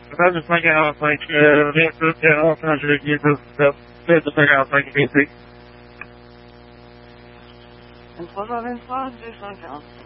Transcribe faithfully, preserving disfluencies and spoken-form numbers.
I was just thinking I was like, uh, the answer to all kinds of users that said the thing I was thinking, B C. vinte-trois heures vingt-trois, deux cent quarante.